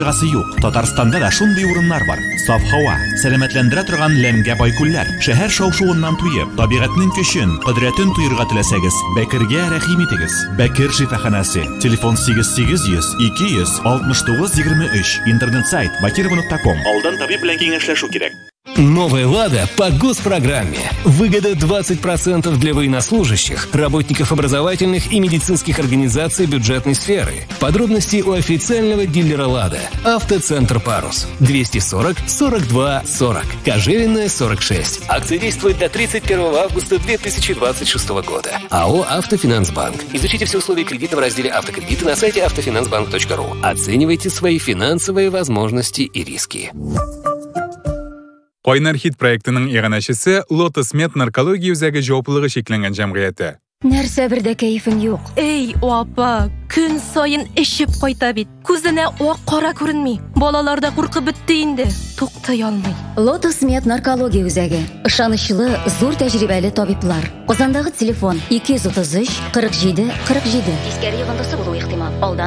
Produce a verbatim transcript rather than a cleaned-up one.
Гасы юк. Татарстанда да шундый урыннар бар. Саф һава, сәламәтләндерә торган ләмгә бай күлләр, шәһәр шау-шуыннан туеп, табигатьнең көчен, кодрәтен туйырга теләсәгез, Бәкергә рәхим итегез. Бәкер шифаханасы. Телефон сигез сигез йөз ике йөз алтмыш тугыз егерме өч. Интернет сайт бакирова нокта ком. Алдан табиб белән киңәшләшү кирәк. Новая «Лада» по госпрограмме. Выгода двадцать процентов для военнослужащих, работников образовательных и медицинских организаций бюджетной сферы. Подробности у официального дилера «Лада». Автоцентр «Парус». двести сорок сорок два сорок. Кожевенная, сорок шесть. Акция действует до тридцать первого августа две тысячи двадцать шестого года. АО «Автофинансбанк». Изучите все условия кредита в разделе «Автокредиты» на сайте автофинансбанк точка ру. Оценивайте свои финансовые возможности и риски. Qaynar Hit проектының иганәчесе Lotus Med наркология үзәге җаваплылыгы шекләнгән җәмгыяте. Нәрсә бер дә кәефең юк. Эй, апа, көн сайын эшеп кайта бит. Күзенә ак кара күренми. Балалар да куркып бетте инде. Туктай алмый. Lotus Med наркология үзәге. Ышанычлы, зур тәҗрибәле табиблар. Казандагы телефон ике йөз утыз өч кырык җиде кырык җиде. Тискәре йогынтысы булу ихтимал. Алдан